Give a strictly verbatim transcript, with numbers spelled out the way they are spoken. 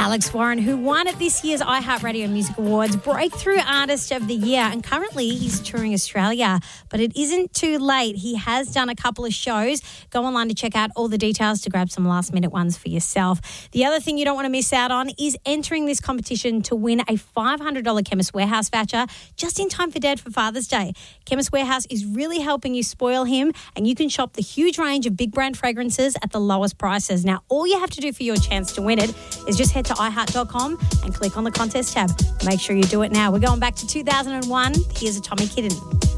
Alex Warren, who won at this year's iHeartRadio Music Awards Breakthrough Artist of the Year, and currently he's touring Australia, but it isn't too late. He has done a couple of shows. Go online to check out all the details to grab some last-minute ones for yourself. The other thing you don't want to miss out on is entering this competition to win a five hundred dollars Chemist Warehouse voucher just in time for Dad for Father's Day. Chemist Warehouse is really helping you spoil him, and you can shop the huge range of big brand fragrances at the lowest prices. Now, all you have to do for your chance to win it is just head to i heart dot com and click on the contest tab. Make sure you do it now. We're going back to two thousand one. Here's a Tommy Kitten.